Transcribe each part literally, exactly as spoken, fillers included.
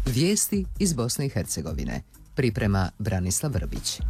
Vijesti iz Bosne i Hercegovine. Priprema Branislav Vrbić.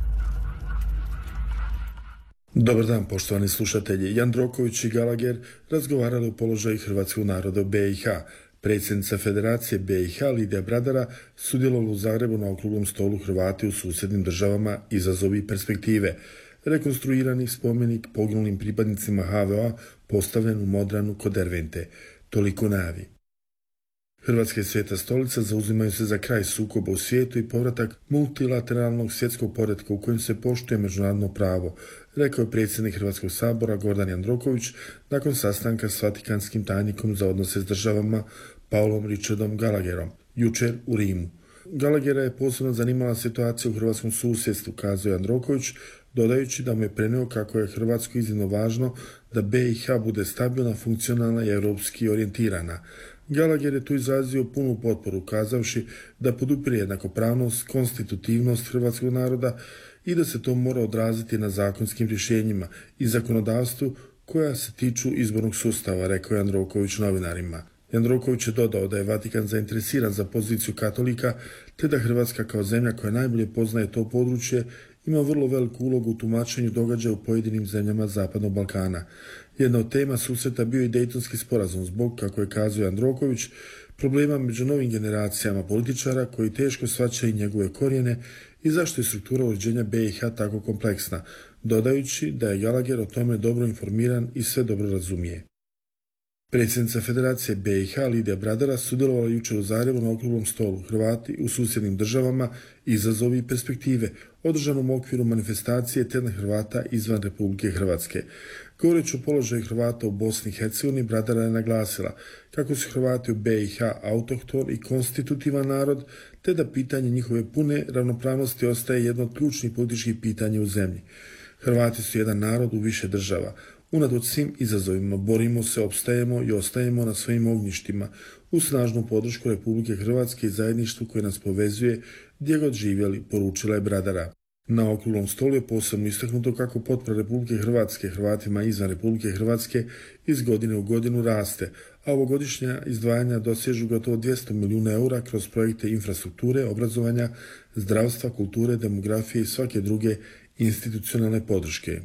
Dobar dan, poštovani slušatelji. Jandroković i Gallagher razgovarali o položaju hrvatskog naroda u B i H. Predsjednica Federacije B i H Lidija Bradara sudjelovala u Zagrebu na okruglom stolu Hrvati u susjednim državama, izazovi i perspektive. Rekonstruirani spomenik poginulim pripadnicima H V O-a postavljen u Modranu kod Dervente. Toliko najavi. Hrvatska i Sveta stolica zauzimaju se za kraj sukoba u svijetu i povratak multilateralnog svjetskog poretka u kojem se poštuje međunarodno pravo, rekao je predsjednik Hrvatskog sabora Gordan Jandroković nakon sastanka s vatikanskim tajnikom za odnose s državama Paulom Richardom Gallagherom jučer u Rimu. Gallaghera je posebno zanimala situacija u hrvatskom susjedstvu, kazao Jandroković, dodajući da mu je prenio kako je Hrvatskoj iznimno važno da B i H bude stabilna, funkcionalna i europski orijentirana. Gallagher je tu izrazio punu potporu, kazavši da podupire jednakopravnost, konstitutivnost hrvatskog naroda i da se to mora odraziti na zakonskim rješenjima i zakonodavstvu koja se tiču izbornog sustava, rekao je Jandroković novinarima. Jandroković je dodao da je Vatikan zainteresiran za poziciju katolika, te da Hrvatska kao zemlja koja najbolje poznaje to područje ima vrlo veliku ulogu u tumačenju događaja u pojedinim zemljama Zapadnog Balkana. Jedna od tema susreta bio i Dejtonski sporazum zbog, kako je kazao Jandroković, problema među novim generacijama političara koji teško shvaćaju njegove korijene i zašto je struktura uređenja B i H tako kompleksna, dodajući da je Gallagher o tome dobro informiran i sve dobro razumije. Predsjednica Federacije B i H Lidija Bradara sudjelovala jučer u Zagrebu na okruglom stolu Hrvati u susjednim državama, izazovi i perspektive, održanom u okviru manifestacije Tjedna Hrvata izvan Republike Hrvatske. Govoreći o položaju Hrvata u Bosni i Hercegovini, Bradara je naglasila kako su Hrvati u B i H autohton i konstitutivan narod, te da pitanje njihove pune ravnopravnosti ostaje jedno od ključnih političkih pitanja u zemlji. Hrvati su jedan narod u više država. Unatoč svim izazovima borimo se, opstajemo i ostajemo na svojim ognjištima u snažnu podršku Republike Hrvatske i zajedništvu koje nas povezuje gdje god živjeli, poručila je Bradara. Na okruglom stolu je posebno istaknuto kako potpora Republike Hrvatske Hrvatima izvan Republike Hrvatske iz godine u godinu raste, a ovogodišnja izdvajanja dosežu gotovo dvjesto milijuna eura kroz projekte infrastrukture, obrazovanja, zdravstva, kulture, demografije i svake druge institucionalne podrške.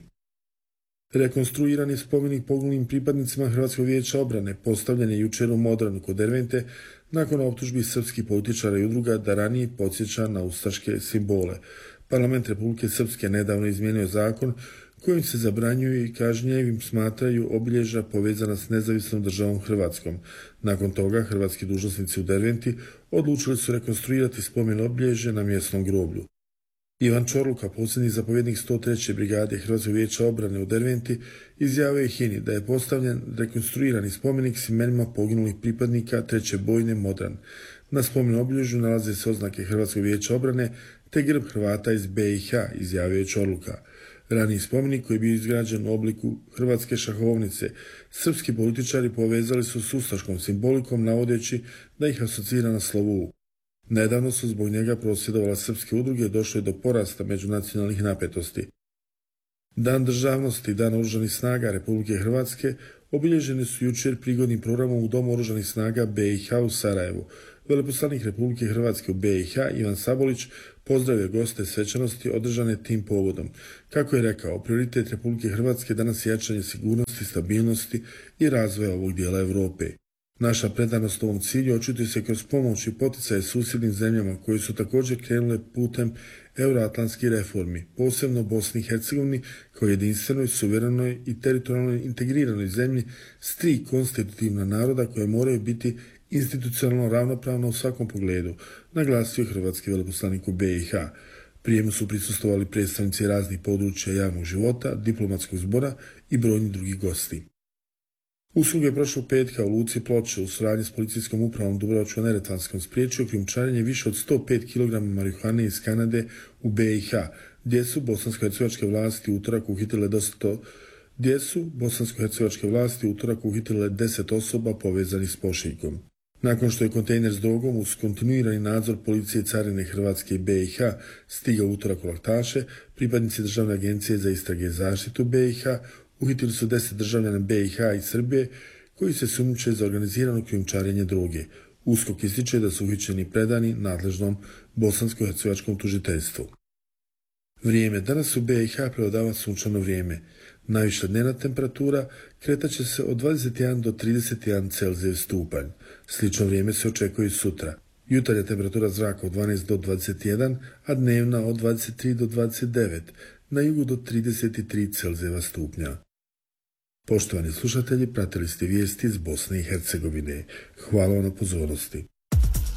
Rekonstruirani spomenik poginulim pripadnicima Hrvatskog vijeća obrane postavljen je jučer u Modranu kod Dervente nakon optužbi srpskih političara i udruga da ranije podsjeća na ustaške simbole. Parlament Republike Srpske nedavno izmijenio zakon kojim se zabranjuju i kažnjivim smatraju obilježja povezana s nezavisnom državom Hrvatskom. Nakon toga hrvatski dužnosnici u Derventi odlučili su rekonstruirati spomen obilježja na mjesnom groblju. Ivan Čorluka, posljednji zapovjednik sto treće brigade Hrvatskog vijeća obrane u Derventi, izjavio je Hini da je postavljen rekonstruirani spomenik s imenima poginulih pripadnika treće bojne Modran. Na spomen obilježju nalaze se oznake Hrvatskog vijeća obrane te grb Hrvata iz B i H, izjavio je Čorluka. Raniji spomenik koji je bio izgrađen u obliku hrvatske šahovnice, srpski političari povezali su s ustaškom simbolikom navodeći da ih asocira na slovu. Nedavno su zbog njega prosvjedovala srpske udruge, došlo je do porasta međunacionalnih napetosti. Dan državnosti i Dan oružanih snaga Republike Hrvatske obilježeni su jučer prigodnim programom u Domu oružanih snaga B i H u Sarajevu. Veleposlanik Republike Hrvatske u B i H Ivan Sabolić pozdravio goste svečanosti održane tim povodom. Kako je rekao, prioritet Republike Hrvatske danas je jačanje sigurnosti, stabilnosti i razvoja ovog dijela Europe. Naša predanost ovom cilju očituje se kroz pomoć i poticaje susjednim zemljama koje su također krenule putem euroatlantskih reformi, posebno Bosni i Hercegovini kao jedinstvenoj, suverenoj i teritorijalno integriranoj zemlji s tri konstitutivna naroda koje moraju biti institucionalno ravnopravno u svakom pogledu, naglasio hrvatski veleposlanik u B i H. Prijemu su prisustvovali predstavnici raznih područja javnog života, diplomatskog zbora i brojni drugi gosti. Usluge prošlog petka u luci Ploče u suradnji s policijskom upravom Dubrovačko-neretvanskom spriječio krijumčarenje više od sto pet kilograma marihuane iz Kanade u B i H, gdje su bosansko-hercegovačke vlasti u utorak uhitile dosta gdje su bosansko-hercegovačke vlasti u utorak uhitile deset osoba povezanih s pošiljkom. Nakon što je kontejner s drogom uz kontinuirani nadzor policije i carine Hrvatske i B i H stigao utorak u Laktaše, pripadnici Državne agencije za istrage i zaštitu B i H uhitili su deset državljana B i H i Srbije koji se sumnjiče za organizirano krijumčarenje droge. USKOK ističe da su uhićeni predani nadležnom bosansko-hercegovačkom tužiteljstvu. Vrijeme. Danas u B i H prevladava sunčano vrijeme. Najviša dnevna temperatura kretaće se od dvadeset jedan do trideset jedan Celzijev stupanj. Slično vrijeme se očekuje i sutra. Jutarnja temperatura zraka od dvanaest do dvadeset jedan, a dnevna od dvadeset tri do dvadeset devet, na jugu do trideset tri Celzijeva stupnja. Poštovani slušatelji, pratili ste vijesti iz Bosne i Hercegovine. Hvala vam na pozornosti.